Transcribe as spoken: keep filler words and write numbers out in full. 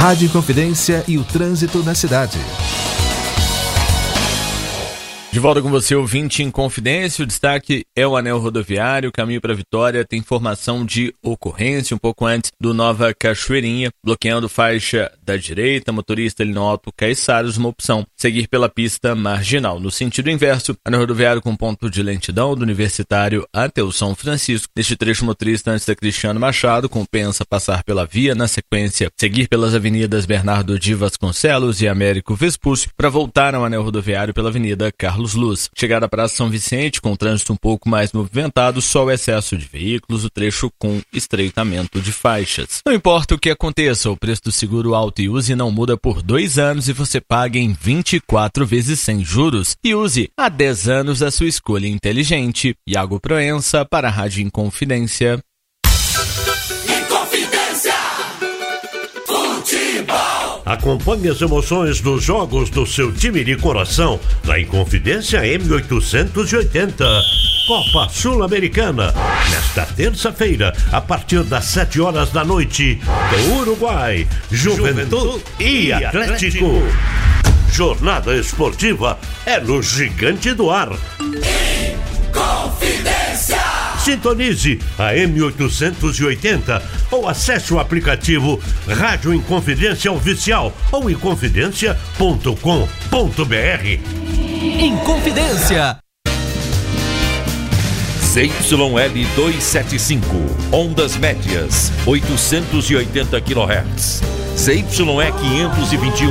Rádio Inconfidência e o trânsito na cidade. De volta com você, ouvinte Inconfidência. O destaque é o anel rodoviário, caminho para Vitória. Tem informação de ocorrência um pouco antes do Nova Cachoeirinha, bloqueando faixa da direita, motorista ali no Alto Caiçaras, uma opção, seguir pela pista marginal. No sentido inverso, anel rodoviário com ponto de lentidão do Universitário até o São Francisco. Neste trecho, motorista antes da Cristiano Machado compensa passar pela via, na sequência, seguir pelas avenidas Bernardo de Vasconcelos e Américo Vespúcio para voltar ao anel rodoviário pela Avenida Carlos Luz. Chegada à Praça São Vicente, com o trânsito um pouco mais movimentado, só o excesso de veículos, o trecho com estreitamento de faixas. Não importa o que aconteça, o preço do seguro Auto e Use não muda por dois anos e você paga em vinte e quatro vezes sem juros. E use há dez anos a sua escolha inteligente. Iago Proença para a Rádio Inconfidência. Inconfidência Futebol. Acompanhe as emoções dos jogos do seu time de coração na Inconfidência M oitocentos e oitenta. Copa Sul-Americana. Nesta terça-feira, a partir das sete horas da noite, do Uruguai, Juventude e Atlético. Jornada esportiva é no Gigante do Ar. Inconfidência. Sintonize a M oitocentos e oitenta ou acesse o aplicativo Rádio Inconfidência Oficial ou inconfidência ponto com ponto b r. Inconfidência. C Y L duzentos e setenta e cinco, ondas médias, oitocentos e oitenta quilohertz. C Y E quinhentos e vinte e um.